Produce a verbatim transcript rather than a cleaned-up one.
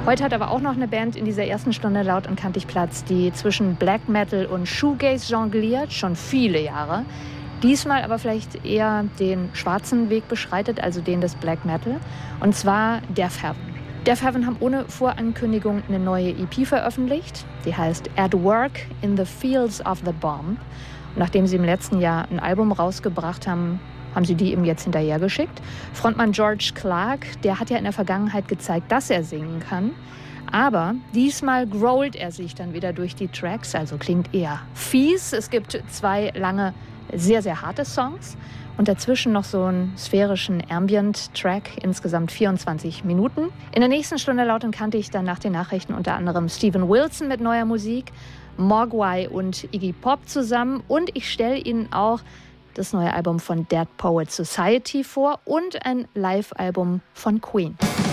Heute hat aber auch noch eine Band in dieser ersten Stunde laut und kantig Platz, die zwischen Black Metal und Shoegaze jongliert, schon viele Jahre. Diesmal aber vielleicht eher den schwarzen Weg beschreitet, also den des Black Metal. Und zwar Death Heaven. Death Heaven haben ohne Vorankündigung eine neue E P veröffentlicht. Die heißt At Work in the Fields of the Bomb. Und nachdem sie im letzten Jahr ein Album rausgebracht haben, haben sie die ihm jetzt hinterhergeschickt. Frontmann George Clark, der hat ja in der Vergangenheit gezeigt, dass er singen kann. Aber diesmal growlt er sich dann wieder durch die Tracks, also klingt eher fies. Es gibt zwei lange, sehr, sehr harte Songs und dazwischen noch so einen sphärischen Ambient-Track, insgesamt vierundzwanzig Minuten. In der nächsten Stunde laut und kantig dann nach den Nachrichten unter anderem Steven Wilson mit neuer Musik, Mogwai und Iggy Pop zusammen und ich stelle Ihnen auch das neue Album von Dead Poets Society vor und ein Live-Album von Queen.